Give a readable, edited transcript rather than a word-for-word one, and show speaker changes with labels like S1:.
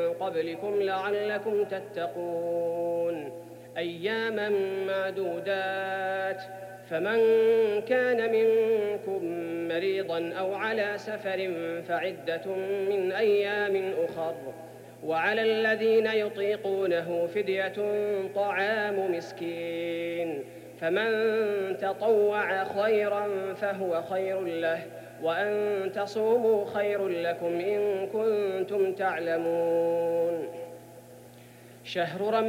S1: قبلكم لعلكم تتقون أياما معدودات فمن كان منكم مريضا أو على سفر فعدة من أيام أخر وعلى الذين يطيقونه فدية طعام مسكين فمن تطوع خيرا فهو خير له وأن تصوموا خير لكم إن كنتم تعلمون. شهر